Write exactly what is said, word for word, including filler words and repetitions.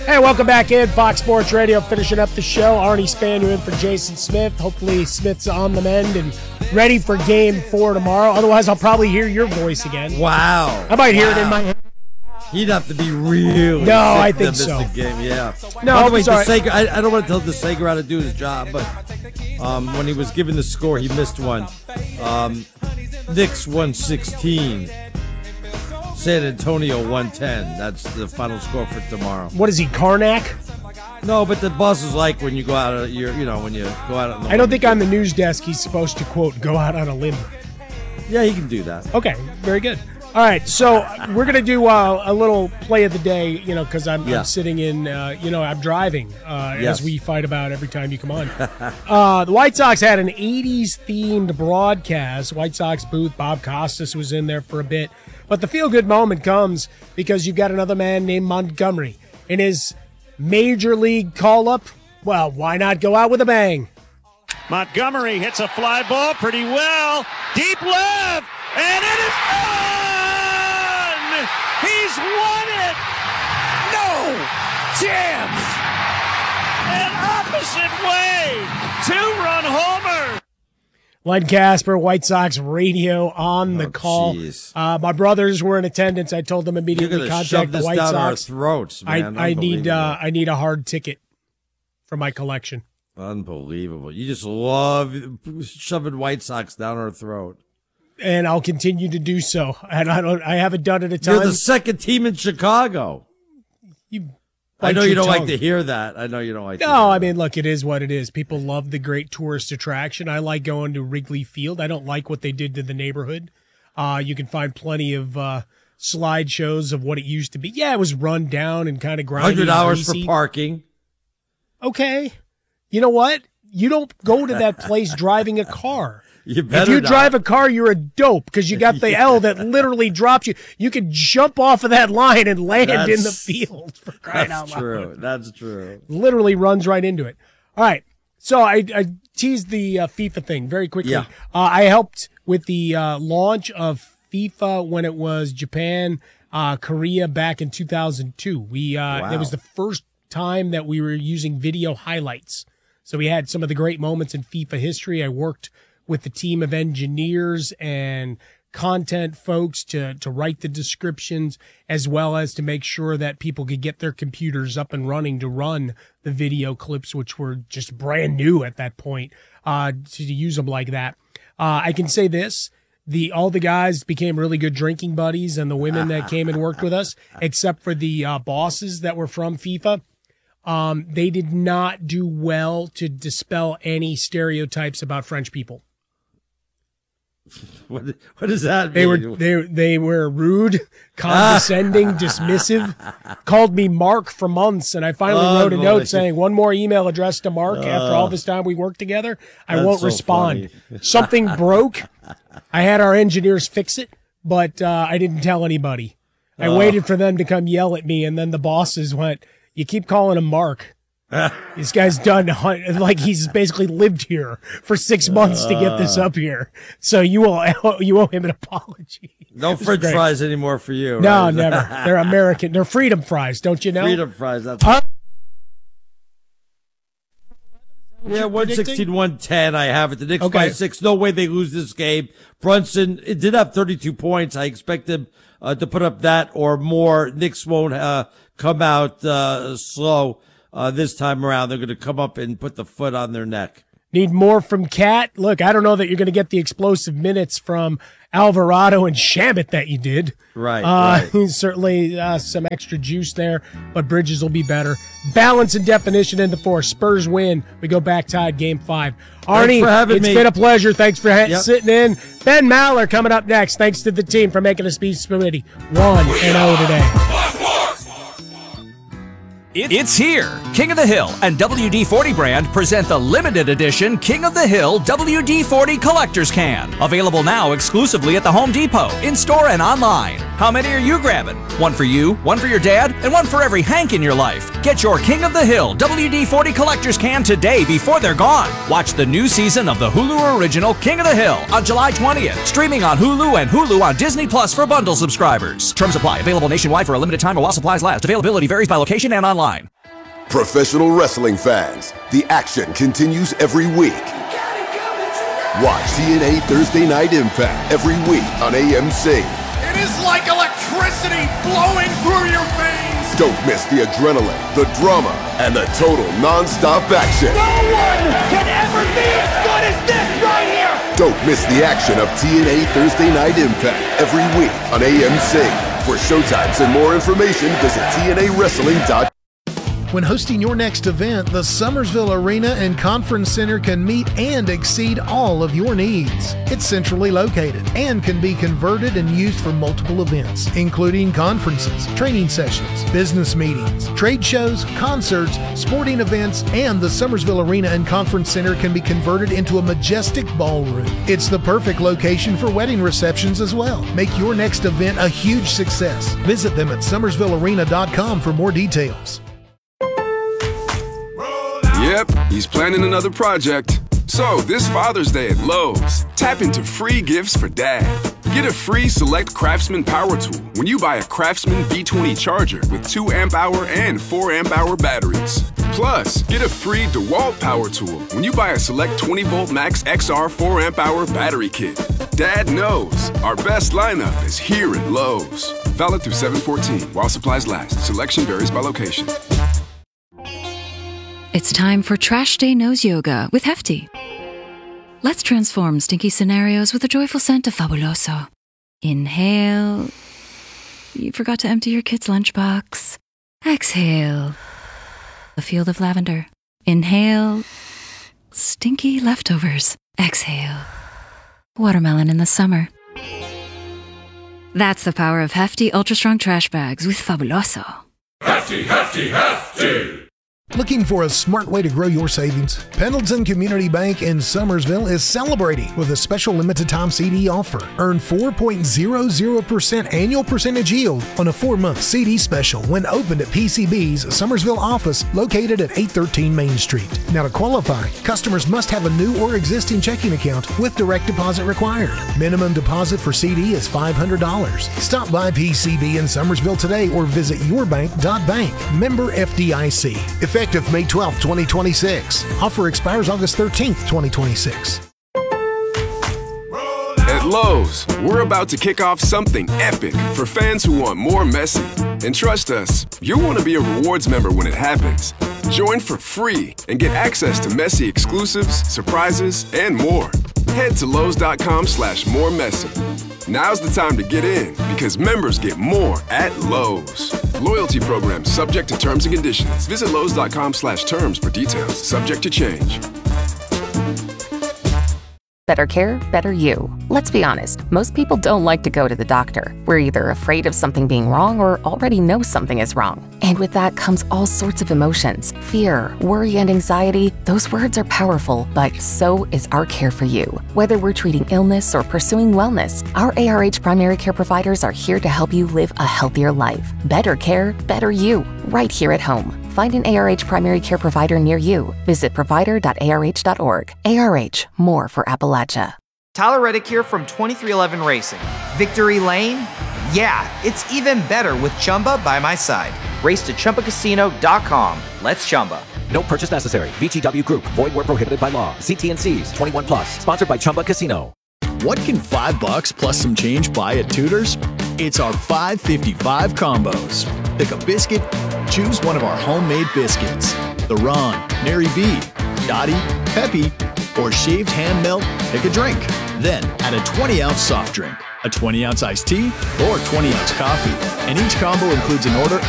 Hey, welcome back in. Fox Sports Radio, finishing up the show. Arnie Spanier in for Jason Smith. Hopefully Smith's on the mend and ready for game four tomorrow. Otherwise, I'll probably hear your voice again. Wow. I might wow. hear it in my head. He'd have to be really No, I sick think to miss so. the game. Yeah. No, By the way, sorry. DeSager, I, I don't want to tell DeSager how to do his job, but um, when he was given the score, he missed one. Um, Knicks one sixteen. San Antonio one ten. That's the final score for tomorrow. What is he, Karnak? No, but the boss is like when you go out of your, you know, when you go out on the I don't think on the news desk he's supposed to, quote, go out on a limb. Yeah, he can do that. Okay, very good. All right, so we're going to do uh, a little play of the day, you know, because I'm, Yeah. I'm sitting in, uh, you know, I'm driving, uh, Yes. as we fight about every time you come on. uh, the White Sox had an eighties-themed broadcast. White Sox booth, Bob Costas was in there for a bit. But the feel-good moment comes because you've got another man named Montgomery. In his major league call-up, well, why not go out with a bang? Montgomery hits a fly ball pretty well. Deep left, and it is gone! He's won it! No chance! An opposite way! Two-run homer! Len Casper, White Sox radio on the Oh, call. geez. Uh, my brothers were in attendance. I told them You're immediately going to contact shove the this White down our Sox. throats, I, man. I need uh, Unbelievable. I need a hard ticket for my collection. Unbelievable. You just love shoving White Sox down our throat. And I'll continue to do so. And I don't I haven't done it a time. You're the second team in Chicago. You I bite know your you don't tongue. like to hear that. I know you don't like to hear No, I that. mean, look, it is what it is. People love the great tourist attraction. I like going to Wrigley Field. I don't like what they did to the neighborhood. Uh, you can find plenty of uh, slideshows of what it used to be. Yeah, it was run down and kind of one grimy. hundred dollars for greasy. parking. Okay. You know what? You don't go to that place driving a car. You If better you not. drive a car, you're a dope because you got the L that literally drops you. You could jump off of that line and land in the That's- field for crying out That's loud. true. That's true. Literally runs right into it. All right. So I, I teased the uh, FIFA thing very quickly. Yeah. Uh, I helped with the uh, launch of FIFA when it was Japan, uh, Korea back in two thousand two. We uh, Wow. It was the first time that we were using video highlights. So we had some of the great moments in FIFA history. I worked with the team of engineers and content folks to, to write the descriptions, as well as to make sure that people could get their computers up and running to run the video clips, which were just brand new at that point, uh, to use them like that. Uh, I can say this. The, all the guys became really good drinking buddies, and the women that came and worked with us, except for the uh, bosses that were from FIFA. Um, they did not do well to dispel any stereotypes about French people. What, what does that They mean? were they they were rude, condescending, dismissive. Called me Mark for months, and I finally Oh, wrote a boy. note saying one more email addressed to Mark after all this time we worked together. I That's won't so respond. funny. Something broke. I had our engineers fix it, but uh, I didn't tell anybody. I Oh. waited for them to come yell at me, and then the bosses went, "You keep calling him Mark. This guy's done hun- like he's basically lived here for six months to get this up here. So you owe you owe him an apology." No This is French great. fries anymore for you. No, right? never. They're American. They're freedom fries, don't you know? Freedom fries. That's Huh? Yeah, one sixteen, one ten. I have it. The Knicks Okay. by six. No way they lose this game. Brunson, it did have thirty-two points. I expect them uh, to put up that or more. Knicks won't uh, come out uh, slow uh, this time around. They're going to come up and put the foot on their neck. Need more from Cat? Look, I don't know that you're going to get the explosive minutes from Alvarado and Shamit that you did. Right, Uh, right. Certainly uh, some extra juice there, but Bridges will be better. Balance and definition in the four. Spurs win. We go back tied game five. Arnie, for having it's me. been a pleasure. Thanks for ha- Yep. sitting in. Ben Maller coming up next. Thanks to the team for making us be Spaghetti one and oh today. It's here. King of the Hill and W D forty brand present the limited edition King of the Hill W D forty Collector's Can. Available now exclusively at the Home Depot, in-store and online. How many are you grabbing? One for you, one for your dad, and one for every Hank in your life. Get your King of the Hill W D forty Collector's Can today before they're gone. Watch the new season of the Hulu original King of the Hill on July twentieth. Streaming on Hulu and Hulu on Disney Plus for bundle subscribers. Terms apply. Available nationwide for a limited time or while supplies last. Availability varies by location and online. Professional wrestling fans, the action continues every week. Watch T N A Thursday Night Impact every week on A M C. It is like electricity flowing through your veins. Don't miss the adrenaline, the drama, and the total non-stop action. No one can ever be as good as this right here. Don't miss the action of T N A Thursday Night Impact every week on A M C. For showtimes and more information, visit T N A wrestling dot com. When hosting your next event, the Summersville Arena and Conference Center can meet and exceed all of your needs. It's centrally located and can be converted and used for multiple events, including conferences, training sessions, business meetings, trade shows, concerts, sporting events, and the Summersville Arena and Conference Center can be converted into a majestic ballroom. It's the perfect location for wedding receptions as well. Make your next event a huge success. Visit them at summersville arena dot com for more details. Yep, he's planning another project. So, this Father's Day at Lowe's, tap into free gifts for Dad. Get a free Select Craftsman power tool when you buy a Craftsman B twenty charger with two amp hour and four amp hour batteries. Plus, get a free DeWalt power tool when you buy a Select twenty volt Max X R four amp hour battery kit. Dad knows our best lineup is here at Lowe's. Valid through seven fourteen while supplies last. Selection varies by location. It's time for Trash Day Nose Yoga with Hefty. Let's transform stinky scenarios with a joyful scent of Fabuloso. Inhale. You forgot to empty your kid's lunchbox. Exhale. A field of lavender. Inhale. Stinky leftovers. Exhale. Watermelon in the summer. That's the power of Hefty Ultra Strong Trash Bags with Fabuloso. Hefty, Hefty, Hefty! Looking for a smart way to grow your savings? Pendleton Community Bank in Summersville is celebrating with a special limited-time C D offer. Earn four point zero zero percent annual percentage yield on a four-month C D special when opened at P C B's Summersville office located at eight thirteen Main Street. Now, to qualify, customers must have a new or existing checking account with direct deposit required. Minimum deposit for C D is five hundred dollars. Stop by P C B in Summersville today or visit yourbank dot bank. Member F D I C. Effective May twelfth, twenty twenty-six. Offer expires August thirteenth, twenty twenty-six. At Lowe's, we're about to kick off something epic for fans who want more Messi. And trust us, you'll want to be a rewards member when it happens. Join for free and get access to Messi exclusives, surprises, and more. Head to Lowe's.com slash more Messi. Now's the time to get in because members get more at Lowe's. Loyalty program subject to terms and conditions. Visit Lowe's.com slash terms for details. Subject to change. Better care, better you. Let's be honest, most people don't like to go to the doctor. We're either afraid of something being wrong or already know something is wrong. And with that comes all sorts of emotions. Fear, worry, and anxiety. Those words are powerful, but so is our care for you. Whether we're treating illness or pursuing wellness, our A R H primary care providers are here to help you live a healthier life. Better care, better you, right here at home. Find an A R H primary care provider near you. Visit provider dot A R H dot org. A R H, more for Appalachia. Tyler Reddick here from twenty-three eleven Racing. Victory Lane? Yeah, it's even better with Chumba by my side. Race to Chumba Casino dot com. Let's Chumba. No purchase necessary. V G W Group. Void where prohibited by law. See T N Cs. twenty-one plus. Sponsored by Chumba Casino. What can five bucks plus some change buy at Tudor's? It's our five fifty-five combos. Pick a biscuit, choose one of our homemade biscuits. The Ron, Mary B, Dottie, Peppy, or shaved ham melt, pick a drink. Then add a twenty ounce soft drink, a twenty ounce iced tea, or twenty ounce coffee. And each combo includes an order